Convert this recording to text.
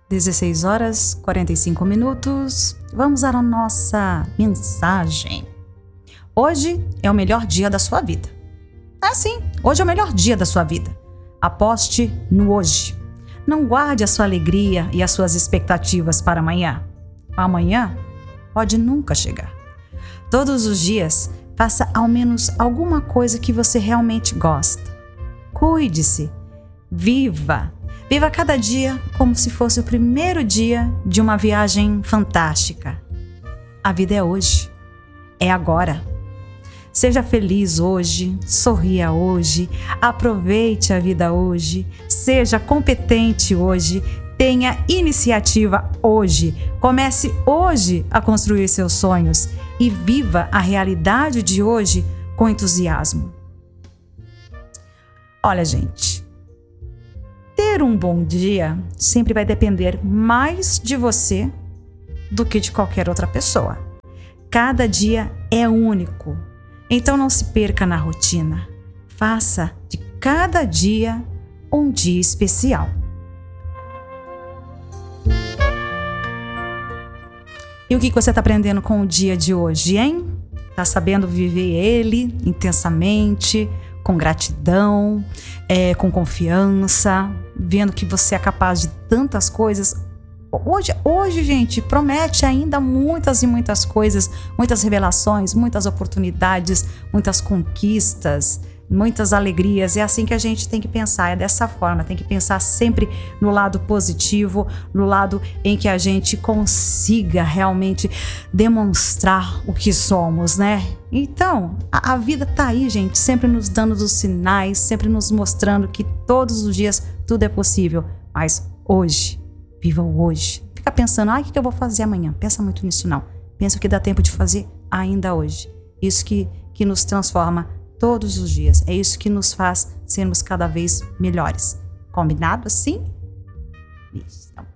16 horas 45 minutos. Vamos à nossa mensagem. Hoje é o melhor dia da sua vida. Sim, hoje é o melhor dia da sua vida. Aposte no hoje. Não guarde a sua alegria e as suas expectativas para amanhã. Amanhã pode nunca chegar. Todos os dias, faça ao menos alguma coisa que você realmente gosta. Cuide-se. Viva! Viva cada dia como se fosse o primeiro dia de uma viagem fantástica. A vida é hoje. É agora. Seja feliz hoje, sorria hoje, aproveite a vida hoje, seja competente hoje, tenha iniciativa hoje, comece hoje a construir seus sonhos e viva a realidade de hoje com entusiasmo. Olha, gente, ter um bom dia sempre vai depender mais de você do que de qualquer outra pessoa. Cada dia é único. Então não se perca na rotina. Faça de cada dia um dia especial. E o que você está aprendendo com o dia de hoje, hein? Está sabendo viver ele intensamente, com gratidão, com confiança, vendo que você é capaz de tantas coisas. Hoje, gente, promete ainda muitas e muitas coisas, muitas revelações, muitas oportunidades, muitas conquistas, muitas alegrias. É assim que a gente tem que pensar, é dessa forma, tem que pensar sempre no lado positivo, no lado em que a gente consiga realmente demonstrar o que somos, né? Então, a vida tá aí, gente, sempre nos dando os sinais, sempre nos mostrando que todos os dias tudo é possível, mas hoje, viva o hoje. Fica pensando, o que eu vou fazer amanhã? Pensa muito nisso não. Pensa o que dá tempo de fazer ainda hoje. Isso que nos transforma todos os dias. É isso que nos faz sermos cada vez melhores. Combinado assim? Isso. Então,